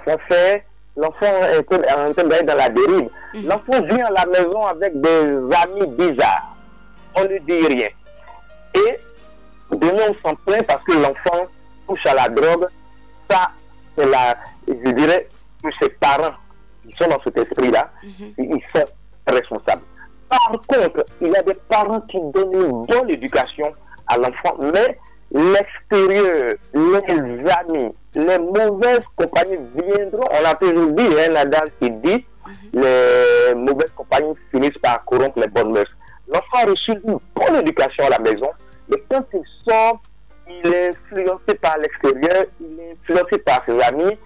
l'enfant fait, l'enfant est en train d'aller dans la dérive. L'enfant vient à la maison avec des amis bizarres. On ne dit rien. Et demain, on s'en plaint parce que l'enfant touche à la drogue. Ça, c'est je dirais que ses parents qui sont dans cet esprit-là, ils sont responsables. Par contre, il y a des parents qui donnent une bonne éducation à l'enfant, mais l'extérieur, les amis, les mauvaises compagnies viendront. On a toujours dit, la dame qui dit, les mauvaises compagnies finissent par corrompre les bonnes mœurs. L'enfant a reçu une bonne éducation à la maison, mais quand il sort, il est influencé par l'extérieur, il est influencé par ses amis,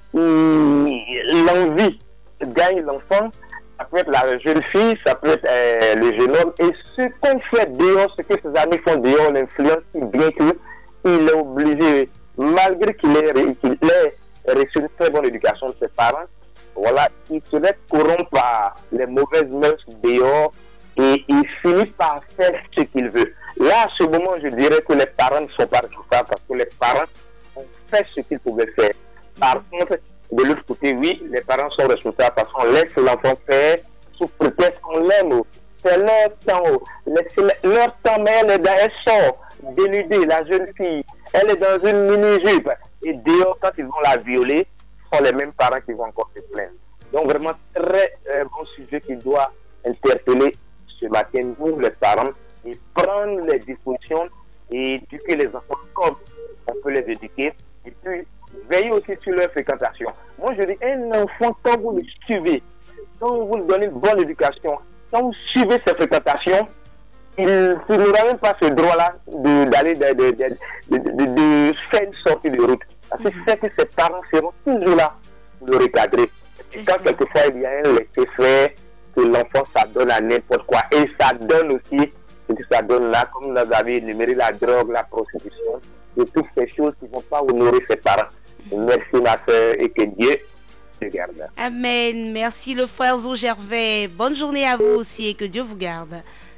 l'envie gagne l'enfant. Ça peut être la jeune fille, ça peut être le jeune homme. Et ce qu'on fait dehors, ce que ses amis font dehors, l'influence, bien qu'il est obligé, malgré qu'il ait reçu une très bonne éducation de ses parents, voilà, il se laisse corrompre par les mauvaises mœurs dehors et il finit par faire ce qu'il veut. Là, à ce moment, je dirais que les parents ne sont pas responsables parce que les parents ont fait ce qu'ils pouvaient faire. Par contre, de l'autre côté, oui, les parents sont responsables parce qu'on laisse l'enfant faire sous prétexte qu'on l'aime. C'est leur temps. Leur temps, mais elle sort dénudée, la jeune fille. Elle est dans une mini-jupe. Et dehors, quand ils vont la violer, ce sont les mêmes parents qui vont encore se plaindre. Donc, vraiment, très bon sujet qui doit interpeller ce matin, nous, les parents, et prendre les dispositions et éduquer les enfants comme on peut les éduquer. Et puis, veillez aussi sur leur fréquentation. Moi, je dis, un enfant, quand vous le suivez, quand vous lui donnez une bonne éducation, quand vous suivez ses fréquentations, il n'aura même pas ce droit-là d'aller de faire une sortie de route. Parce que c'est que ses parents seront toujours là pour le recadrer. Et quand quelquefois il y a un laisser-faire, que l'enfant s'adonne à n'importe quoi. Et ça donne aussi, ce que ça donne là, comme vous avez énuméré la drogue, la prostitution, et toutes ces choses qui ne vont pas honorer ses parents. Merci ma soeur et que Dieu te garde. Amen. Merci le frère Zo Gervais. Bonne journée à vous aussi et que Dieu vous garde.